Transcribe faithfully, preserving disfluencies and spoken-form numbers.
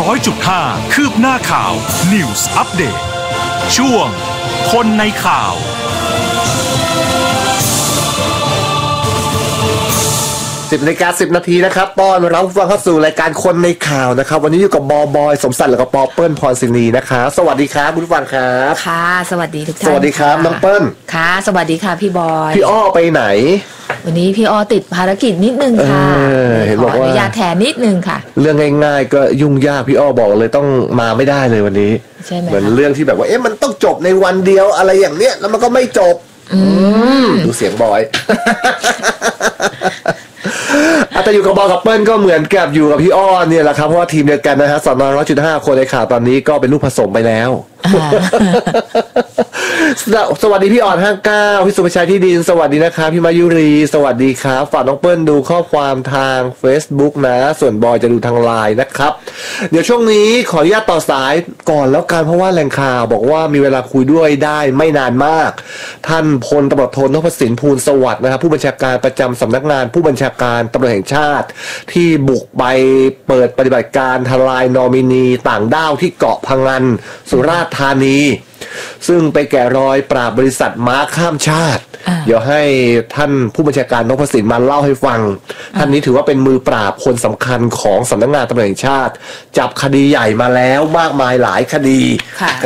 อยจุดห้า คืบหน้าข่าว News Update ช่วงคนในข่าวสิบนาฬิกาสิบนาทีนะครับต้อนรับฟังเข้าสู่รายการคนในข่าวนะครับวันนี้อยู่กับบอบอยสมศักดิ์และกับปอเปิ้ลพรศินีนะคะสวัสดีครับคุณผู้ฟังครับค่ะสวัสดีทุกท่านสวัสดีครับน้องเปิ้ลค่ะสวัสดีค่ะพี่บอยพี่อ้อไปไหนวันนี้พี่อ้อติดภารกิจนิดนึงค่ะเห็นบอกว่าอนุญาตแทนนิดนึงค่ะเรื่องง่ายๆก็ยุ่งยากพี่อ้อบอกเลยต้องมาไม่ได้เลยวันนี้ใช่ไหมเหมือนเรื่องที่แบบว่าเอ๊ะมันต้องจบในวันเดียวอะไรอย่างเนี้ยแล้วมันก็ไม่จบดูเสียงบอยอาจจะอยู่กับบอลกับเปิ้ลก็เหมือนกับอยู่กับพี่อ้อเนี่ยแหละครับเพราะว่าทีมเดียวกันนะฮะสอนอร้อยจุดห้าคนในข่าวตอนนี้ก็เป็นลูกผสมไปแล้วสวัสดีพี่อ่อนห้าเก้าพี่สุภชัยที่ดินสวัสดีนะครับพี่มายุรีสวัสดีครับฝากน้องเปิ้ลดูข้อความทาง Facebook นะส่วนบอยจะดูทางไลน์นะครับเดี๋ยวช่วงนี้ขออนุญาตต่อสายก่อนแล้วกันเพราะว่าแหล่งข่าวบอกว่ามีเวลาคุยด้วยได้ไม่นานมากท่านพลตำรวจโทนพสินพูลสวัสดิ์นะครับผู้บัญชาการประจำสำนักงานผู้บัญชาการตำรวจแห่งชาติที่บุกไปเปิดปฏิบัติการทลายนอมินีต่างด้าวที่เกาะพังงานสุราษฎร์ธานีซึ่งไปแกะรอยปราบบริษัทม้าข้ามชาติเดี๋ยวให้ท่านผู้บัญชาการนพสินมาเล่าให้ฟังท่านนี้ถือว่าเป็นมือปราบคนสำคัญของสำนักงานตำรวจแห่งชาติจับคดีใหญ่มาแล้วมากมายหลายคดี